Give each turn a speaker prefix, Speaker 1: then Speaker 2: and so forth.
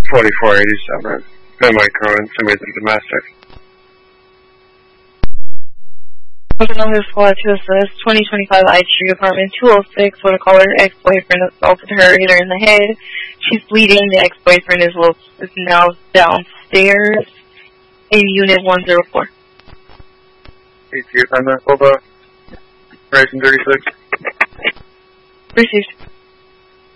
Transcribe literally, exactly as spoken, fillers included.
Speaker 1: forty-four eighty-seven. Family Cronin, Simulated Domestic.
Speaker 2: Number squad to assist, twenty twenty-five I Street, apartment two oh six, with a caller, ex-boyfriend assaulted her, hit her in the head. She's bleeding. The ex-boyfriend is, lo- is now downstairs in unit one oh four.
Speaker 1: eight two, I'm not over. Horizon thirty-six.
Speaker 2: Received.